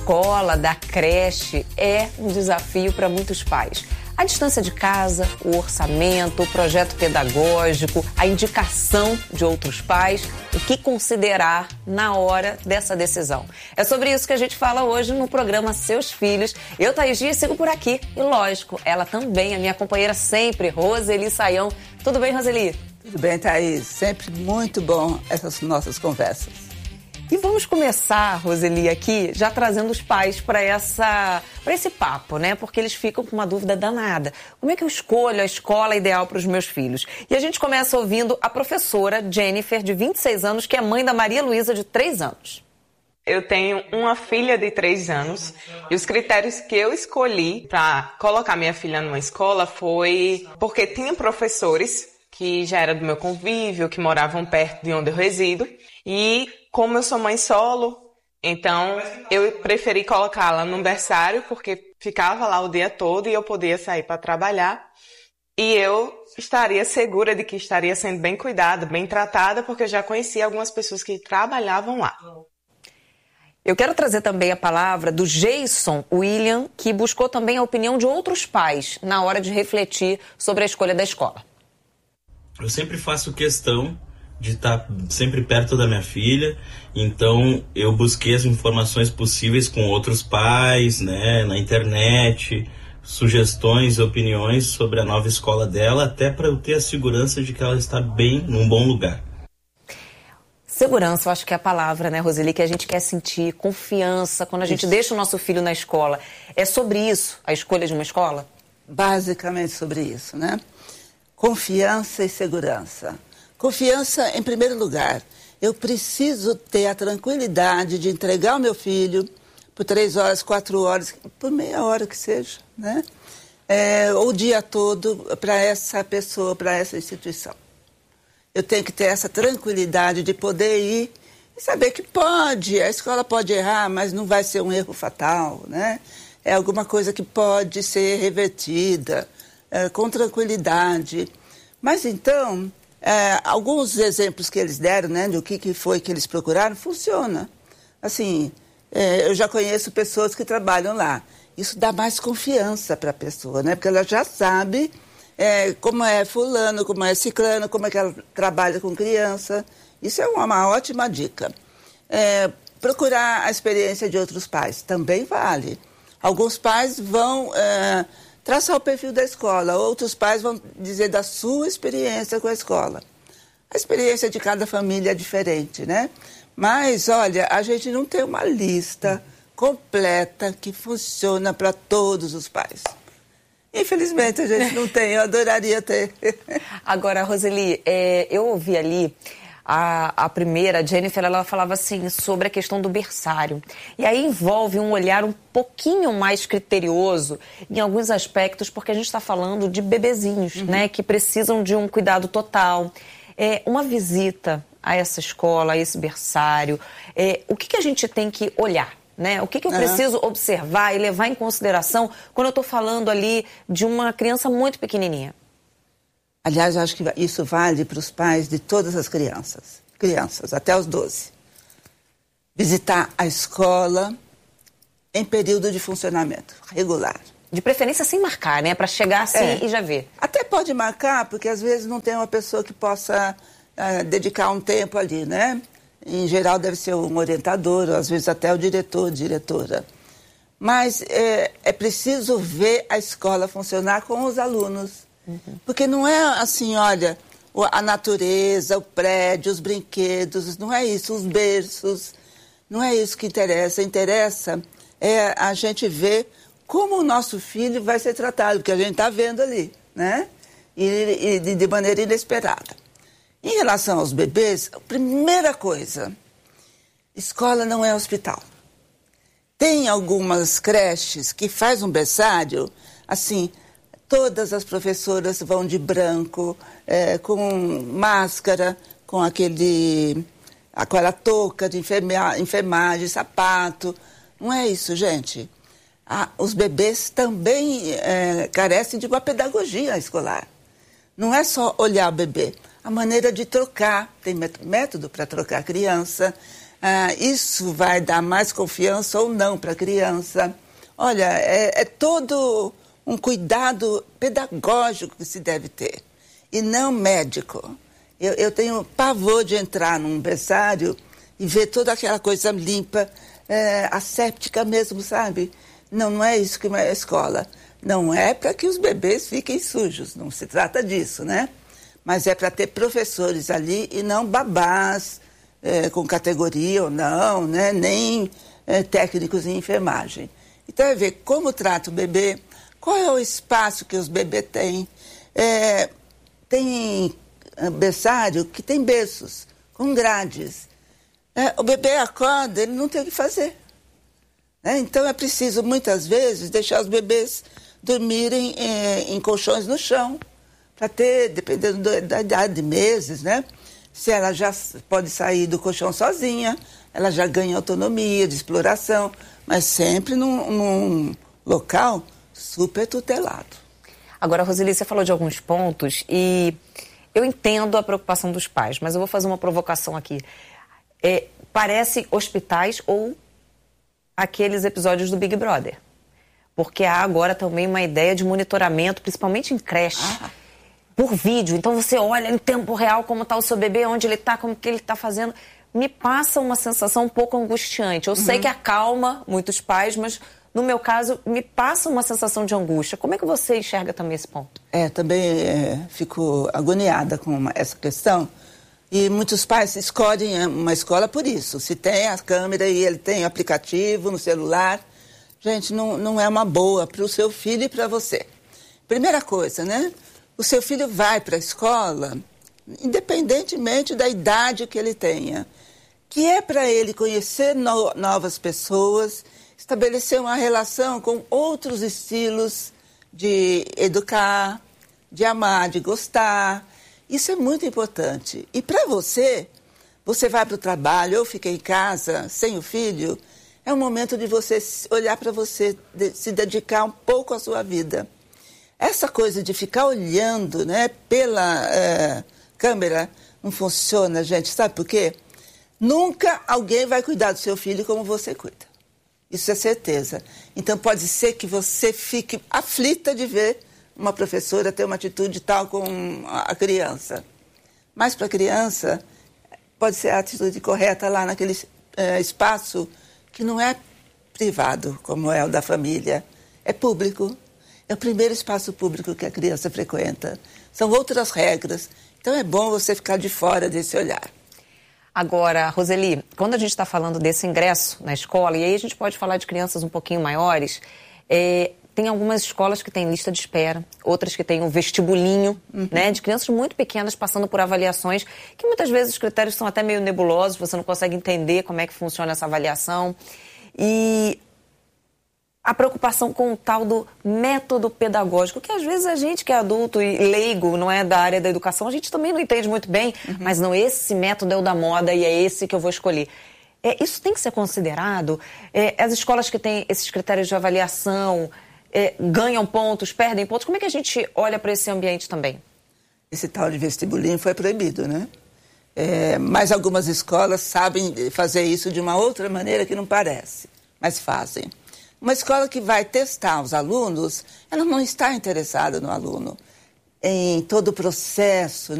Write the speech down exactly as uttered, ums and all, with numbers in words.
escola, da creche, é um desafio para muitos pais. A distância de casa, o orçamento, o projeto pedagógico, a indicação de outros pais, o que considerar na hora dessa decisão. É sobre isso que a gente fala hoje no programa Seus Filhos. Eu, Thaís Dias, sigo por aqui. E lógico, ela também, a minha companheira sempre, Roseli Saião. Tudo bem, Roseli? Tudo bem, Thaís. Sempre muito bom essas nossas conversas. E vamos começar, Roseli, aqui, já trazendo os pais para essa, para esse papo, né? Porque eles ficam com uma dúvida danada. Como é que eu escolho a escola ideal para os meus filhos? E a gente começa ouvindo a professora Jennifer, de vinte e seis anos, que é mãe da Maria Luísa, de três anos. Eu tenho uma filha de três anos e os critérios que eu escolhi para colocar minha filha numa escola foi porque tinha professores que já eram do meu convívio, que moravam perto de onde eu resido. E como eu sou mãe solo, então eu preferi colocá-la num berçário porque ficava lá o dia todo e eu podia sair para trabalhar. E eu estaria segura de que estaria sendo bem cuidada, bem tratada, porque eu já conhecia algumas pessoas que trabalhavam lá. Eu quero trazer também a palavra do Jason William, que buscou também a opinião de outros pais na hora de refletir sobre a escolha da escola. Eu sempre faço questão de estar sempre perto da minha filha, então eu busquei as informações possíveis com outros pais, né, na internet, sugestões, opiniões sobre a nova escola dela, até para eu ter a segurança de que ela está bem, num bom lugar. Segurança, eu acho que é a palavra, né, Roseli, que a gente quer sentir, confiança, quando a gente isso. deixa o nosso filho na escola. É sobre isso, a escolha de uma escola? Basicamente sobre isso, né? Confiança e segurança. Confiança em primeiro lugar. Eu preciso ter a tranquilidade de entregar o meu filho por três horas, quatro horas, por meia hora que seja, né? É, o dia todo para essa pessoa, para essa instituição. Eu tenho que ter essa tranquilidade de poder ir e saber que pode, a escola pode errar, mas não vai ser um erro fatal, né? É alguma coisa que pode ser revertida é, com tranquilidade. Mas então... É, alguns exemplos que eles deram, né, do que, que foi que eles procuraram, funciona. Assim, é, eu já conheço pessoas que trabalham lá. Isso dá mais confiança para a pessoa, né? Porque ela já sabe é, como é fulano, como é ciclano, como é que ela trabalha com criança. Isso é uma, uma ótima dica. É, procurar a experiência de outros pais também vale. Alguns pais vão... É, traçar o perfil da escola, outros pais vão dizer da sua experiência com a escola. A experiência de cada família é diferente, né? Mas, olha, a gente não tem uma lista completa que funciona para todos os pais. Infelizmente, a gente não tem, eu adoraria ter. Agora, Roseli, é, eu ouvi ali... A, a primeira, a Jennifer, ela falava assim sobre a questão do berçário. E aí envolve um olhar um pouquinho mais criterioso em alguns aspectos, porque a gente está falando de bebezinhos, uhum. né, que precisam de um cuidado total. É, uma visita a essa escola, a esse berçário, é, o que, que a gente tem que olhar? Né? O que, que eu preciso uhum. observar e levar em consideração quando eu estou falando ali de uma criança muito pequenininha? Aliás, eu acho que isso vale para os pais de todas as crianças, crianças, até os doze. Visitar a escola em período de funcionamento regular. De preferência sem marcar, né? Para chegar assim é. e já ver. Até pode marcar, porque às vezes não tem uma pessoa que possa uh, dedicar um tempo ali, né? Em geral deve ser um orientador, ou às vezes até o diretor, diretora. Mas é, é preciso ver a escola funcionar com os alunos. Uhum. Porque não é assim, olha, a natureza, o prédio, os brinquedos, não é isso, os berços, não é isso que interessa. Interessa é a gente ver como o nosso filho vai ser tratado, porque a gente está vendo ali, né? E, e de maneira inesperada. Em relação aos bebês, a primeira coisa, escola não é hospital. Tem algumas creches que faz um berçário, assim... Todas as professoras vão de branco, é, com máscara, com aquele, aquela touca de enferma, enfermagem, sapato. Não é isso, gente. Ah, os bebês também é, carecem de uma pedagogia escolar. Não é só olhar o bebê. A maneira de trocar, tem método para trocar a criança, Ah, isso vai dar mais confiança ou não para a criança. Olha, é, é todo um cuidado pedagógico que se deve ter, e não médico. Eu, eu tenho pavor de entrar num berçário e ver toda aquela coisa limpa, é, asséptica mesmo, sabe? Não, não é isso que é a escola. Não é para que os bebês fiquem sujos, não se trata disso, né? Mas é para ter professores ali e não babás, é, com categoria ou não, né? Nem é, técnicos em enfermagem. Então é ver como trata o bebê, qual é o espaço que os bebês têm. É, tem berçário que tem berços, com grades. É, o bebê acorda, ele não tem o que fazer. É, então é preciso, muitas vezes, deixar os bebês dormirem é, em colchões no chão, para ter, dependendo do, da idade de meses, né? Se ela já pode sair do colchão sozinha, ela já ganha autonomia de exploração, mas sempre num, num local super tutelado. Agora, Roseli, você falou de alguns pontos e eu entendo a preocupação dos pais, mas eu vou fazer uma provocação aqui. É, parece hospitais ou aqueles episódios do Big Brother. Porque há agora também uma ideia de monitoramento, principalmente em creche, ah. por vídeo. Então você olha em tempo real como está o seu bebê, onde ele está, como que ele está fazendo. Me passa uma sensação um pouco angustiante. Eu uhum. sei que acalma muitos pais, mas no meu caso me passa uma sensação de angústia. Como é que você enxerga também esse ponto? É, também é, fico agoniada com uma, essa questão. E muitos pais escolhem uma escola por isso. Se tem a câmera e ele tem o aplicativo no celular, gente, não, não é uma boa para o seu filho e para você. Primeira coisa, né? O seu filho vai para a escola, independentemente da idade que ele tenha, que é para ele conhecer no, novas pessoas, estabelecer uma relação com outros estilos de educar, de amar, de gostar. Isso é muito importante. E para você, você vai para o trabalho ou fica em casa sem o filho, é um momento de você olhar para você, de, se dedicar um pouco à sua vida. Essa coisa de ficar olhando, né, pela é, câmera não funciona, gente. Sabe por quê? Nunca alguém vai cuidar do seu filho como você cuida. Isso é certeza. Então pode ser que você fique aflita de ver uma professora ter uma atitude tal com a criança. Mas para a criança, pode ser a atitude correta lá naquele é, espaço que não é privado, como é o da família, é público. É o primeiro espaço público que a criança frequenta. São outras regras. Então é bom você ficar de fora desse olhar. Agora, Roseli, quando a gente está falando desse ingresso na escola, e aí a gente pode falar de crianças um pouquinho maiores, é, tem algumas escolas que têm lista de espera, outras que têm um vestibulinho, uhum. né, de crianças muito pequenas passando por avaliações, que muitas vezes os critérios são até meio nebulosos, você não consegue entender como é que funciona essa avaliação. E a preocupação com o tal do método pedagógico, que às vezes a gente que é adulto e leigo, não é da área da educação, a gente também não entende muito bem, uhum. mas não, esse método é o da moda e é esse que eu vou escolher. É, isso tem que ser considerado. É, as escolas que têm esses critérios de avaliação é, ganham pontos, perdem pontos. Como é que a gente olha para esse ambiente também? Esse tal de vestibulinho foi proibido, né? É, mas algumas escolas sabem fazer isso de uma outra maneira que não parece, mas fazem. Uma escola que vai testar os alunos, ela não está interessada no aluno, em todo o processo,